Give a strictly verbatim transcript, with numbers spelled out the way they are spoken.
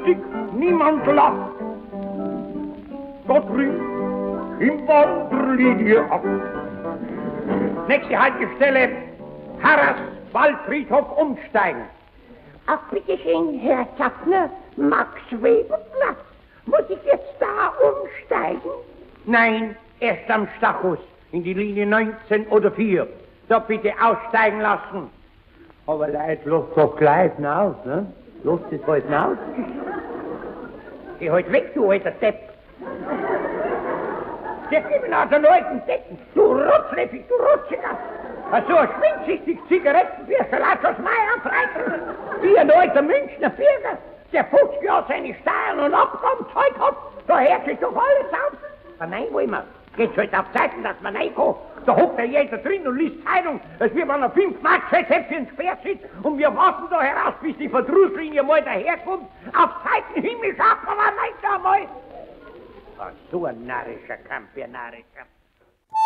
Musik, niemand lacht. Gott rief im Wanderlinie ab. Nächste Haltestelle, Harras Waldfriedhof umsteigen. Ach, bitteschön, Herr Schaffner, Max-Weber-Platz. Muss ich jetzt da umsteigen? Nein, erst am Stachus, in die Linie neunzehn oder vier. Da bitte aussteigen lassen. Aber Leute, lasst doch gleich hinaus, ne? Lasst es halt hinaus. Geh halt weg, du alter Depp. Der Gibbel aus den alten Decken, du Rotzläppig, du Rotziger. So ein schwindsüchtig Zigarettenbürstel aus das Meier freitern. Wie ein alter Münchner Bürger, der fünfzig Jahre seine Steuern und Abgaben gezahlt hat, da hört sich doch alles auf. Aber nein, wollen wir. Geht's halt auf Zeiten, dass man reinkommt. Da hockt ja jeder drin und liest Zeitung, als wie man ein fünf Mark Schätzchen Speer sitzt und wir warten da heraus, bis die Verdrusslinie mal daherkommt. Auf Zeiten Himmel schaut man, aber meint da mal. Was, so ein narrischer Kampf, ein narrischer.